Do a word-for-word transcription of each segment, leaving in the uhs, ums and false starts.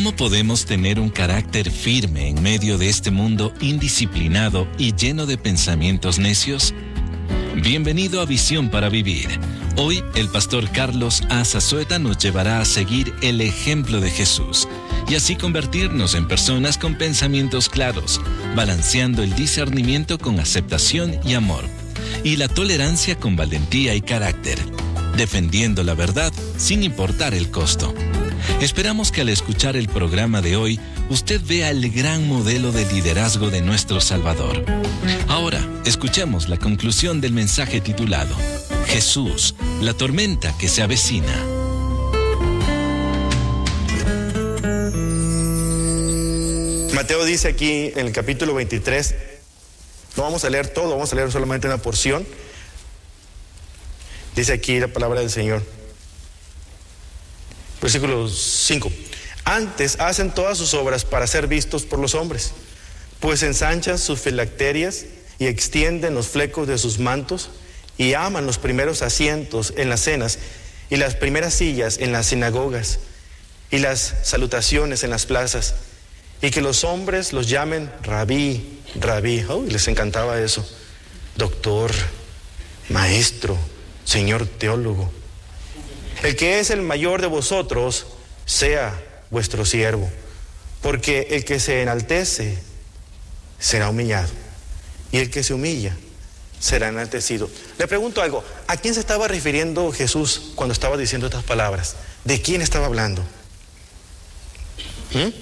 ¿Cómo podemos tener un carácter firme en medio de este mundo indisciplinado y lleno de pensamientos necios? Bienvenido a Visión para Vivir. Hoy el pastor Carlos A. Zazueta nos llevará a seguir el ejemplo de Jesús y así convertirnos en personas con pensamientos claros, balanceando el discernimiento con aceptación y amor, y la tolerancia con valentía y carácter, defendiendo la verdad sin importar el costo. Esperamos que al escuchar el programa de hoy, usted vea el gran modelo de liderazgo de nuestro Salvador. Ahora, escuchemos la conclusión del mensaje titulado Jesús, la tormenta que se avecina. Mateo dice aquí en el capítulo veintitrés, no vamos a leer todo, vamos a leer solamente una porción. Dice aquí la palabra del Señor. Versículo cinco. Antes hacen todas sus obras para ser vistos por los hombres, pues ensanchan sus filacterias y extienden los flecos de sus mantos y aman los primeros asientos en las cenas y las primeras sillas en las sinagogas y las salutaciones en las plazas, y que los hombres los llamen rabí, rabí. Oh, les encantaba eso. Doctor, maestro, señor teólogo. El que es el mayor de vosotros sea vuestro siervo, porque el que se enaltece será humillado, y el que se humilla será enaltecido. Le pregunto algo, ¿a quién se estaba refiriendo Jesús cuando estaba diciendo estas palabras? ¿De quién estaba hablando? ¿Mm?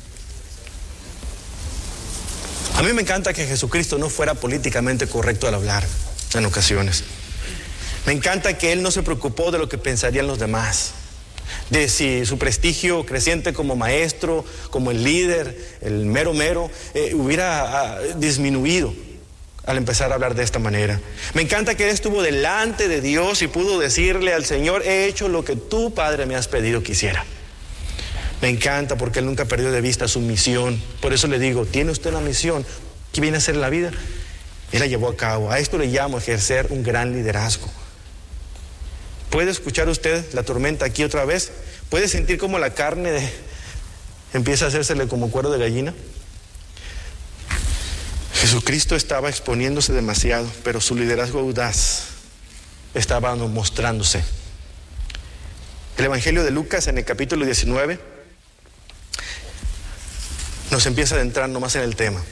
A mí me encanta que Jesucristo no fuera políticamente correcto al hablar en ocasiones. Me encanta que Él no se preocupó de lo que pensarían los demás, de si su prestigio creciente como maestro, como el líder, el mero mero, eh, hubiera ah, disminuido al empezar a hablar de esta manera. Me encanta que Él estuvo delante de Dios y pudo decirle al Señor: he hecho lo que tú, Padre, me has pedido que hiciera. Me encanta porque Él nunca perdió de vista su misión. Por eso le digo, ¿tiene usted una misión? ¿Qué viene a hacer en la vida? Él la llevó a cabo. A esto le llamo ejercer un gran liderazgo. ¿Puede escuchar usted la tormenta aquí otra vez? ¿Puede sentir cómo la carne de... empieza a hacérsele como cuero de gallina? Jesucristo estaba exponiéndose demasiado, pero su liderazgo audaz estaba mostrándose. El Evangelio de Lucas, en el capítulo diecinueve, nos empieza a adentrar nomás en el tema.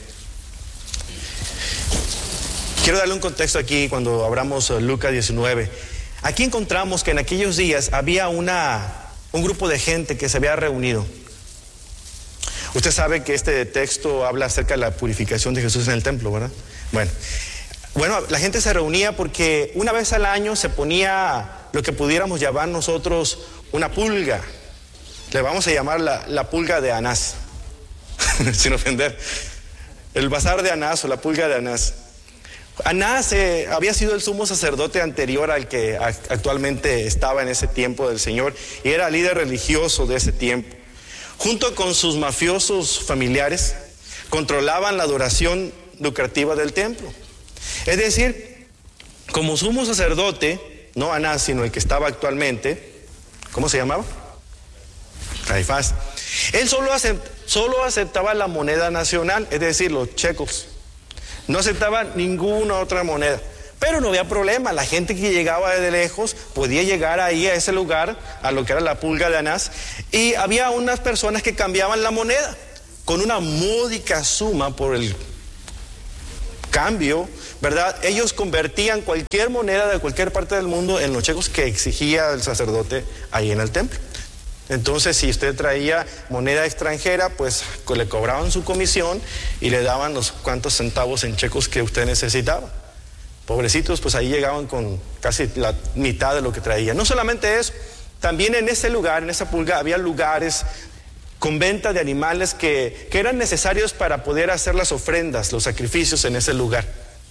Quiero darle un contexto aquí cuando abramos Lucas diecinueve. Aquí encontramos que en aquellos días había una, un grupo de gente que se había reunido. Usted sabe que este texto habla acerca de la purificación de Jesús en el templo, ¿verdad? Bueno, bueno, la gente se reunía porque una vez al año se ponía lo que pudiéramos llamar nosotros una pulga. Le vamos a llamar la, la pulga de Anás, sin ofender. El bazar de Anás o la pulga de Anás. Anás eh, había sido el sumo sacerdote anterior al que a, actualmente estaba en ese tiempo del Señor, y era líder religioso de ese tiempo. Junto con sus mafiosos familiares, controlaban la adoración lucrativa del templo. Es decir, como sumo sacerdote, no Anás, sino el que estaba actualmente, ¿cómo se llamaba? Caifás. Él solo, acept, solo aceptaba la moneda nacional, es decir, los checos. No aceptaba ninguna otra moneda. Pero no había problema, la gente que llegaba de lejos podía llegar ahí a ese lugar, a lo que era la pulga de Anás, y había unas personas que cambiaban la moneda con una módica suma por el cambio, ¿verdad? Ellos convertían cualquier moneda de cualquier parte del mundo en los checos que exigía el sacerdote ahí en el templo. Entonces, si usted traía moneda extranjera, pues le cobraban su comisión y le daban los cuantos centavos en checos que usted necesitaba. Pobrecitos, pues ahí llegaban con casi la mitad de lo que traían. No solamente eso, también en ese lugar, en esa pulga, había lugares con venta de animales que, que eran necesarios para poder hacer las ofrendas, los sacrificios en ese lugar.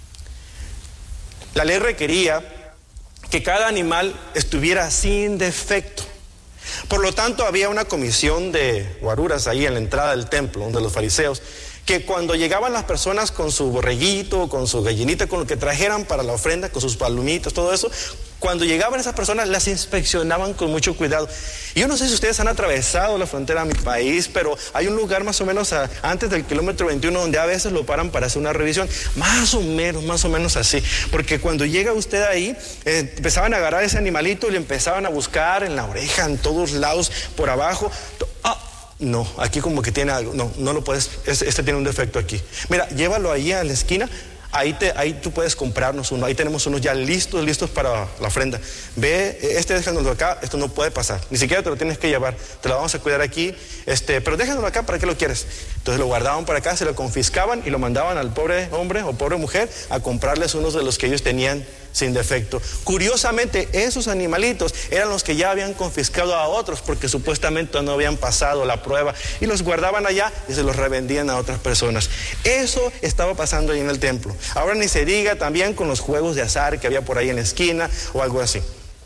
La ley requería que cada animal estuviera sin defecto. Por lo tanto, había una comisión de guaruras ahí en la entrada del templo, de los fariseos, que cuando llegaban las personas con su borreguito, con su gallinita, con lo que trajeran para la ofrenda, con sus palomitas, todo eso, cuando llegaban esas personas las inspeccionaban con mucho cuidado. Y yo no sé si ustedes han atravesado la frontera de mi país, pero hay un lugar más o menos a, antes del kilómetro veintiuno donde a veces lo paran para hacer una revisión, más o menos, más o menos así, porque cuando llega usted ahí, eh, empezaban a agarrar ese animalito y le empezaban a buscar en la oreja, en todos lados, por abajo. Ah, no, aquí como que tiene algo, no, no lo puedes, este, este tiene un defecto aquí. Mira, llévalo ahí a la esquina. Ahí, te, ahí tú puedes comprarnos uno. Ahí tenemos unos ya listos, listos para la ofrenda. Ve, este déjanoslo acá, esto no puede pasar. Ni siquiera te lo tienes que llevar. Te lo vamos a cuidar aquí. Este, pero déjanoslo acá, ¿para qué lo quieres? Entonces lo guardaban para acá, se lo confiscaban y lo mandaban al pobre hombre o pobre mujer a comprarles unos de los que ellos tenían sin defecto. Curiosamente, esos animalitos eran los que ya habían confiscado a otros porque supuestamente no habían pasado la prueba y los guardaban allá y se los revendían a otras personas. Eso estaba pasando ahí en el templo. Ahora ni se diga también con los juegos de azar que había por ahí en la esquina o algo así.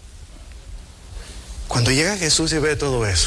Cuando llega Jesús y ve todo eso,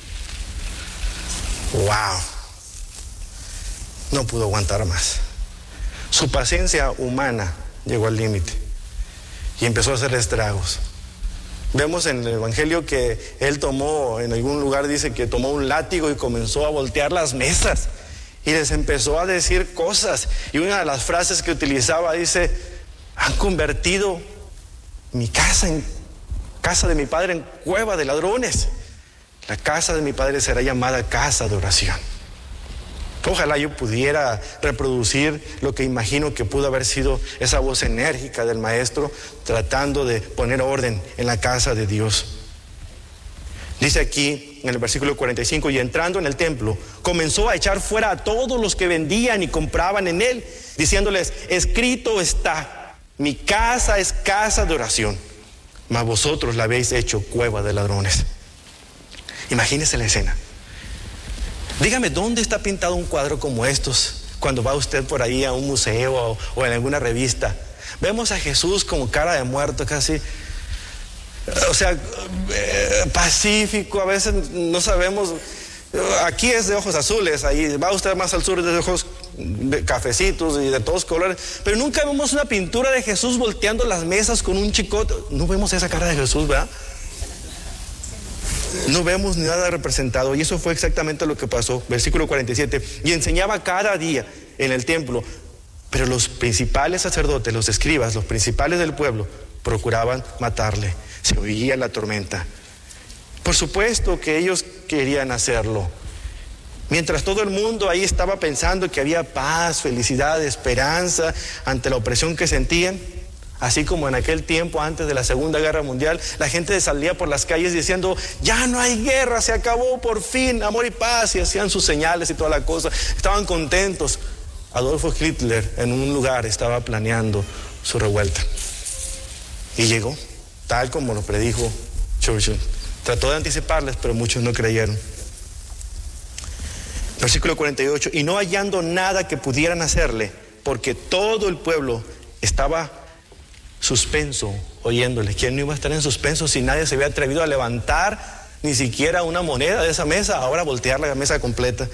wow, no pudo aguantar más. Su paciencia humana llegó al límite y empezó a hacer estragos. Vemos en el Evangelio que él tomó, en algún lugar dice que tomó un látigo y comenzó a voltear las mesas y les empezó a decir cosas. Y una de las frases que utilizaba dice: han convertido mi casa en casa de mi padre en cueva de ladrones. La casa de mi padre será llamada casa de oración. Ojalá yo pudiera reproducir lo que imagino que pudo haber sido esa voz enérgica del maestro tratando de poner orden en la casa de Dios. Dice aquí en el versículo cuarenta y cinco: y entrando en el templo comenzó a echar fuera a todos los que vendían y compraban en él, diciéndoles: escrito está, mi casa es casa de oración, mas vosotros la habéis hecho cueva de ladrones. Imagínese la escena. Dígame, ¿dónde está pintado un cuadro como estos cuando va usted por ahí a un museo o, o en alguna revista? Vemos a Jesús como cara de muerto casi, o sea, eh, pacífico, a veces no sabemos, aquí es de ojos azules, ahí va usted más al sur de ojos cafecitos y de todos colores, pero nunca vemos una pintura de Jesús volteando las mesas con un chicote. No vemos esa cara de Jesús, ¿verdad? No vemos nada representado, y eso fue exactamente lo que pasó. Versículo cuarenta y siete: y enseñaba cada día en el templo, pero los principales sacerdotes, los escribas, los principales del pueblo procuraban matarle. Se oía la tormenta. Por supuesto que ellos querían hacerlo. Mientras todo el mundo ahí estaba pensando que había paz, felicidad, esperanza ante la opresión que sentían, así como en aquel tiempo antes de la Segunda Guerra Mundial, la gente salía por las calles diciendo: ya no hay guerra, se acabó por fin, amor y paz, y hacían sus señales y toda la cosa, estaban contentos. Adolfo Hitler en un lugar estaba planeando su revuelta y llegó, tal como lo predijo Churchill. Trató de anticiparles, pero muchos no creyeron. Versículo cuarenta y ocho: y no hallando nada que pudieran hacerle, porque todo el pueblo estaba suspenso oyéndole. ¿Quién no iba a estar en suspenso si nadie se había atrevido a levantar ni siquiera una moneda de esa mesa, ahora voltear la mesa completa?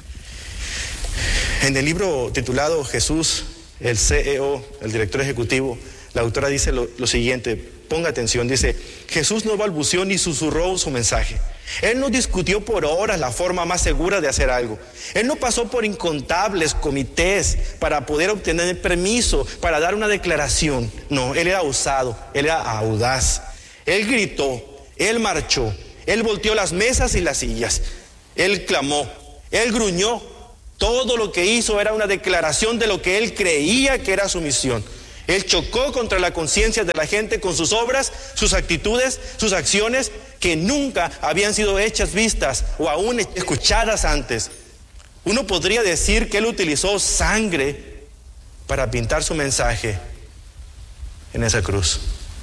En el libro titulado Jesús, el C E O, el director ejecutivo, la autora dice lo, lo siguiente, ponga atención, dice: Jesús no balbuceó ni susurró su mensaje. Él no discutió por horas la forma más segura de hacer algo. Él no pasó por incontables comités para poder obtener permiso para dar una declaración. No, él era osado, él era audaz. Él gritó, él marchó, él volteó las mesas y las sillas. Él clamó, él gruñó. Todo lo que hizo era una declaración de lo que él creía que era su misión. Él chocó contra la conciencia de la gente con sus obras, sus actitudes, sus acciones que nunca habían sido hechas vistas o aún escuchadas antes. Uno podría decir que él utilizó sangre para pintar su mensaje en esa cruz.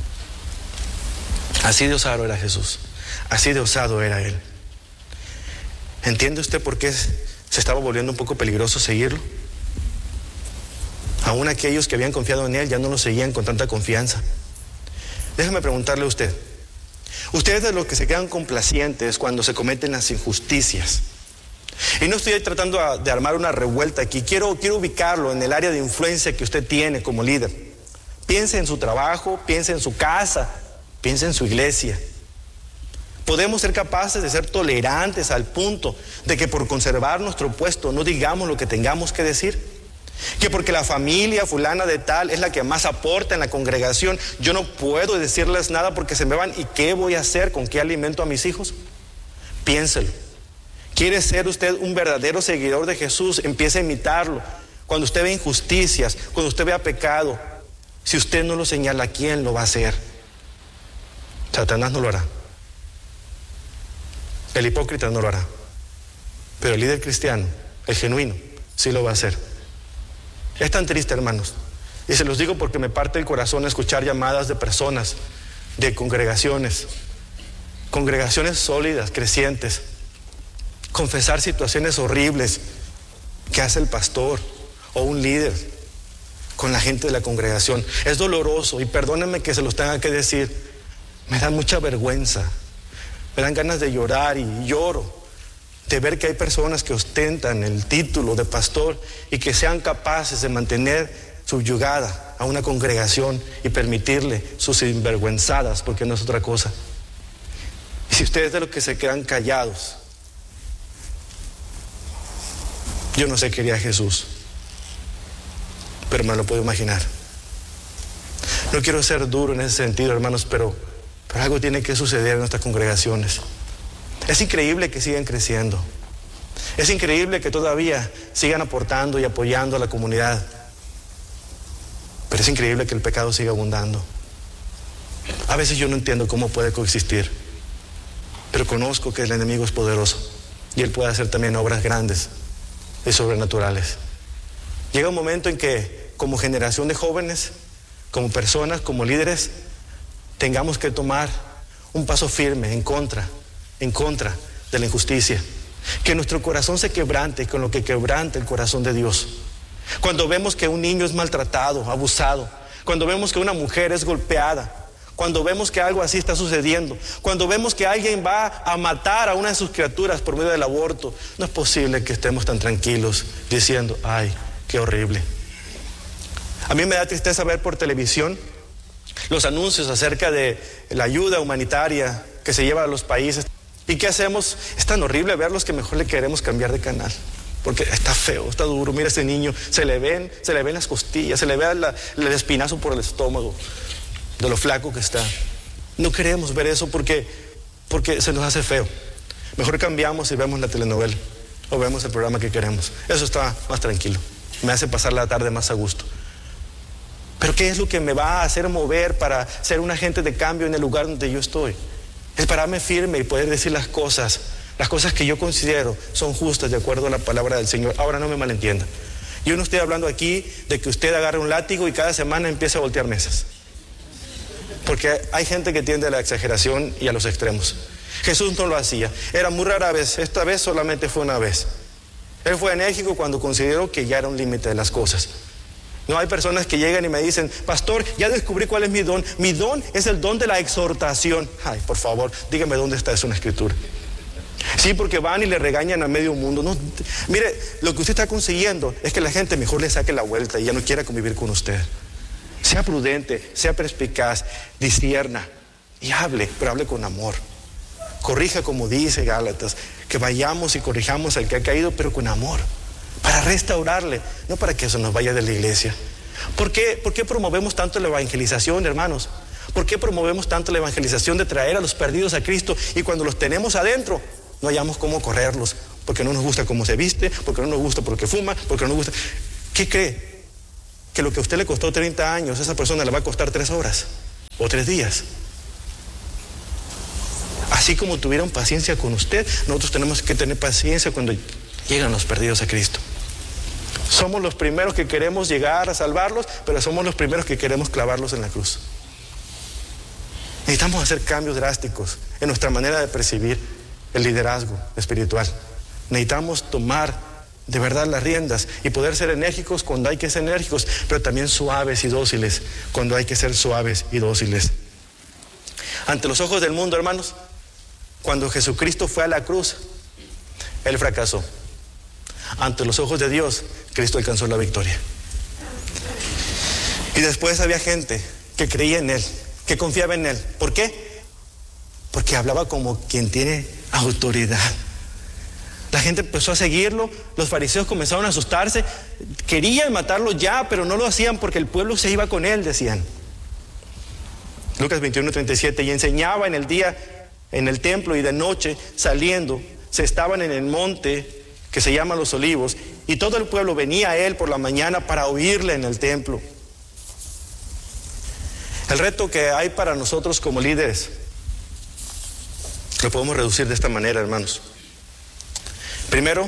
Así de osado era Jesús, así de osado era él. ¿Entiende usted por qué se estaba volviendo un poco peligroso seguirlo? Aún aquellos que habían confiado en él ya no lo seguían con tanta confianza. Déjame preguntarle a usted, ¿ustedes de los que se quedan complacientes cuando se cometen las injusticias? Y no estoy tratando de armar una revuelta aquí. Quiero, quiero ubicarlo en el área de influencia que usted tiene como líder. Piense en su trabajo, piense en su casa, piense en su iglesia. Podemos ser capaces de ser tolerantes al punto de que por conservar nuestro puesto no digamos lo que tengamos que decir. Que porque la familia fulana de tal es la que más aporta en la congregación, yo no puedo decirles nada porque se me van. ¿Y qué voy a hacer? ¿Con qué alimento a mis hijos? Piénselo. ¿Quiere ser usted un verdadero seguidor de Jesús? Empiece a imitarlo. Cuando usted ve injusticias, cuando usted vea pecado, si usted no lo señala, ¿quién lo va a hacer? Satanás no lo hará. El hipócrita no lo hará. Pero el líder cristiano, el genuino, sí lo va a hacer. Es tan triste, hermanos. Y se los digo porque me parte el corazón escuchar llamadas de personas, de congregaciones, congregaciones sólidas, crecientes, confesar situaciones horribles que hace el pastor o un líder con la gente de la congregación. Es doloroso y perdónenme que se los tenga que decir. Me da mucha vergüenza. Me dan ganas de llorar y lloro de ver que hay personas que ostentan el título de pastor y que sean capaces de mantener subyugada a una congregación y permitirle sus sinvergüenzadas, porque no es otra cosa. Y si ustedes de los que se quedan callados, yo no sé qué haría Jesús, pero me lo puedo imaginar. No quiero ser duro en ese sentido, hermanos, pero, pero algo tiene que suceder en nuestras congregaciones. Es increíble que sigan creciendo. Es increíble que todavía sigan aportando y apoyando a la comunidad. Pero es increíble que el pecado siga abundando. A veces yo no entiendo cómo puede coexistir, pero conozco que el enemigo es poderoso y él puede hacer también obras grandes y sobrenaturales. Llega un momento en que, como generación de jóvenes, como personas, como líderes, tengamos que tomar un paso firme en contra en contra de la injusticia. Que nuestro corazón se quebrante con lo que quebrante el corazón de Dios. Cuando vemos que un niño es maltratado, abusado, cuando vemos que una mujer es golpeada, cuando vemos que algo así está sucediendo, cuando vemos que alguien va a matar a una de sus criaturas por medio del aborto, no es posible que estemos tan tranquilos diciendo, ay, qué horrible. A mí me da tristeza ver por televisión los anuncios acerca de la ayuda humanitaria que se lleva a los países. ¿Y qué hacemos? Es tan horrible verlos que mejor le queremos cambiar de canal, porque está feo, está duro. Mira, ese niño, se le ven, se le ven las costillas, se le ve la, el espinazo por el estómago, de lo flaco que está. No queremos ver eso porque, porque se nos hace feo. Mejor cambiamos y vemos la telenovela o vemos el programa que queremos. Eso está más tranquilo, me hace pasar la tarde más a gusto. Pero ¿qué es lo que me va a hacer mover para ser un agente de cambio en el lugar donde yo estoy? Es pararme firme y poder decir las cosas, las cosas que yo considero son justas de acuerdo a la palabra del Señor. Ahora no me malentienda. Yo no estoy hablando aquí de que usted agarre un látigo y cada semana empiece a voltear mesas. Porque hay gente que tiende a la exageración y a los extremos. Jesús no lo hacía. Era muy rara vez. Esta vez solamente fue una vez. Él fue enérgico cuando consideró que ya era un límite de las cosas. No hay personas que llegan y me dicen, pastor, ya descubrí cuál es mi don. Mi don es el don de la exhortación. Ay, por favor, dígame dónde está eso en la escritura. Sí, porque van y le regañan a medio mundo. No, mire, lo que usted está consiguiendo es que la gente mejor le saque la vuelta y ya no quiera convivir con usted. Sea prudente, sea perspicaz, discierna y hable, pero hable con amor. Corrija como dice Gálatas, que vayamos y corrijamos al que ha caído, pero con amor. Para restaurarle, no para que eso nos vaya de la iglesia. ¿Por qué, ¿Por qué promovemos tanto la evangelización, hermanos? ¿Por qué promovemos tanto la evangelización de traer a los perdidos a Cristo y cuando los tenemos adentro no hallamos cómo correrlos? Porque no nos gusta cómo se viste, porque no nos gusta porque fuma, porque no nos gusta. ¿Qué cree? Que lo que a usted le costó treinta años, a esa persona le va a costar tres horas o tres días. Así como tuvieron paciencia con usted, nosotros tenemos que tener paciencia cuando llegan los perdidos a Cristo. Somos los primeros que queremos llegar a salvarlos, pero somos los primeros que queremos clavarlos en la cruz. Necesitamos hacer cambios drásticos en nuestra manera de percibir el liderazgo espiritual. Necesitamos tomar de verdad las riendas y poder ser enérgicos cuando hay que ser enérgicos, pero también suaves y dóciles cuando hay que ser suaves y dóciles. Ante los ojos del mundo, hermanos, cuando Jesucristo fue a la cruz, Él fracasó. ante los ojos de Dios, Cristo alcanzó la victoria. Y después había gente que creía en Él, que confiaba en Él. ¿Por qué? Porque hablaba como quien tiene autoridad. La gente empezó a seguirlo, los fariseos comenzaron a asustarse, querían matarlo ya, pero no lo hacían porque el pueblo se iba con él, decían. Lucas veintiuno, treinta y siete, y enseñaba en el día en el templo y de noche saliendo, se estaban en el monte que se llama Los Olivos, y todo el pueblo venía a él por la mañana para oírle en el templo. El reto que hay para nosotros como líderes lo podemos reducir de esta manera, hermanos. Primero,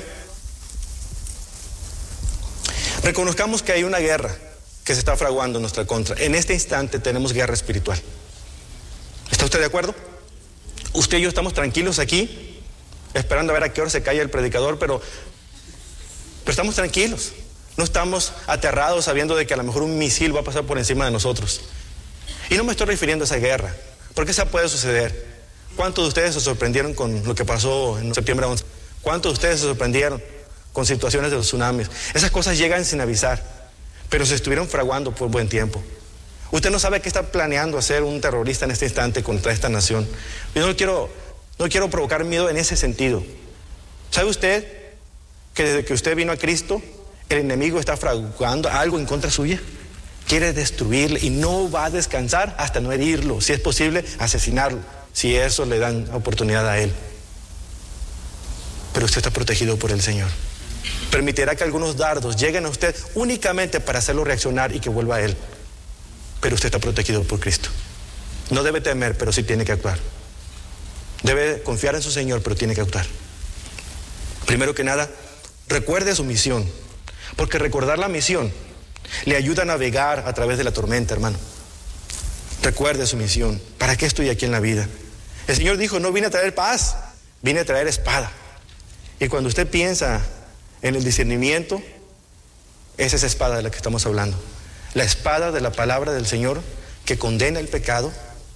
reconozcamos que hay una guerra que se está fraguando en nuestra contra. En este instante tenemos guerra espiritual. ¿Está usted de acuerdo? Usted y yo estamos tranquilos aquí, esperando a ver a qué hora se calla el predicador, pero, pero estamos tranquilos. No estamos aterrados sabiendo de que a lo mejor un misil va a pasar por encima de nosotros. Y no me estoy refiriendo a esa guerra, porque esa puede suceder. ¿Cuántos de ustedes se sorprendieron con lo que pasó en septiembre once? ¿Cuántos de ustedes se sorprendieron con situaciones de los tsunamis? Esas cosas llegan sin avisar, pero se estuvieron fraguando por buen tiempo. Usted no sabe qué está planeando hacer un terrorista en este instante contra esta nación. Yo no quiero, no quiero provocar miedo en ese sentido. ¿Sabe usted que desde que usted vino a Cristo, el enemigo está fraguando algo en contra suya? Quiere destruirle y no va a descansar hasta no herirlo. Si es posible, asesinarlo, si eso le dan oportunidad a él. Pero usted está protegido por el Señor. Permitirá que algunos dardos lleguen a usted únicamente para hacerlo reaccionar y que vuelva a Él. Pero usted está protegido por Cristo. No debe temer, pero sí tiene que actuar. Debe confiar en su Señor, pero tiene que actuar. Primero que nada, recuerde su misión, porque recordar la misión le ayuda a navegar a través de la tormenta, hermano. Recuerde su misión. ¿Para qué estoy aquí en la vida? El Señor dijo, no vine a traer paz, vine a traer espada. Y cuando usted piensa en el discernimiento, es esa espada de la que estamos hablando. La espada de la palabra del Señor que condena el pecado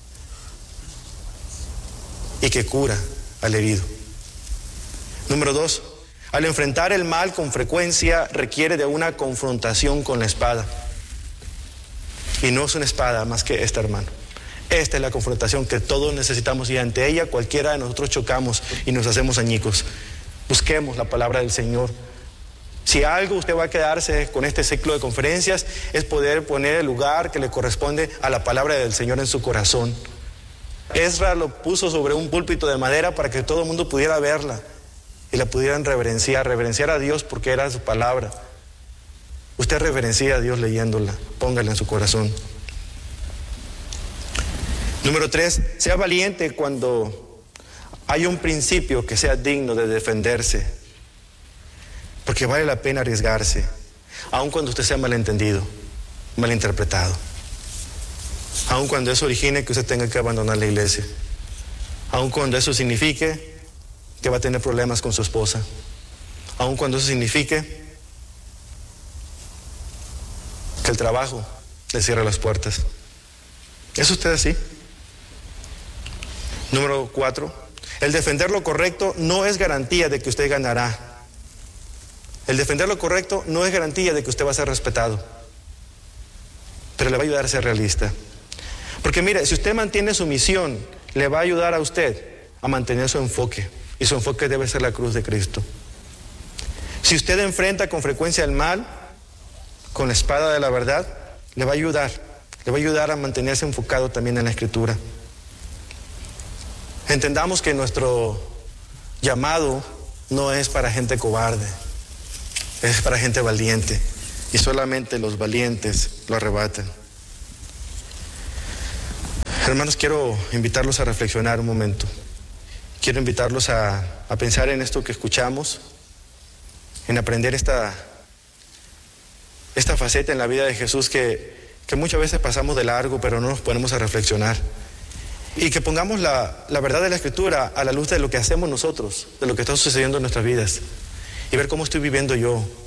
y que cura al herido. Número dos, al enfrentar el mal con frecuencia requiere de una confrontación con la espada. Y no es una espada más que esta, hermano. Esta es la confrontación que todos necesitamos y ante ella cualquiera de nosotros chocamos y nos hacemos añicos. Busquemos la palabra del Señor. Si algo usted va a quedarse con este ciclo de conferencias es poder poner el lugar que le corresponde a la palabra del Señor en su corazón. Ezra lo puso sobre un púlpito de madera para que todo el mundo pudiera verla y la pudieran reverenciar, reverenciar a Dios porque era su palabra. Usted reverencia a Dios leyéndola, póngala en su corazón. Número tres, sea valiente cuando hay un principio que sea digno de defenderse, porque vale la pena arriesgarse, aun cuando usted sea malentendido, malinterpretado, aun cuando eso origine que usted tenga que abandonar la iglesia, aun cuando eso signifique que va a tener problemas con su esposa, aun cuando eso signifique que el trabajo le cierre las puertas. ¿Es usted así? Número cuatro, el defender lo correcto no es garantía de que usted ganará. El defender lo correcto no es garantía de que usted va a ser respetado, pero le va a ayudar a ser realista. Porque mire, si usted mantiene su misión, le va a ayudar a usted a mantener su enfoque, y su enfoque debe ser la cruz de Cristo. Si usted enfrenta con frecuencia el mal con la espada de la verdad, le va a ayudar, le va a ayudar a mantenerse enfocado también en la Escritura. Entendamos que nuestro llamado no es para gente cobarde, es para gente valiente, y solamente los valientes lo arrebatan. Hermanos, quiero invitarlos a reflexionar un momento. Quiero invitarlos a, a pensar en esto que escuchamos, en aprender esta, esta faceta en la vida de Jesús que, que muchas veces pasamos de largo, pero no nos ponemos a reflexionar. Y que pongamos la, la verdad de la Escritura a la luz de lo que hacemos nosotros, de lo que está sucediendo en nuestras vidas, y ver cómo estoy viviendo yo,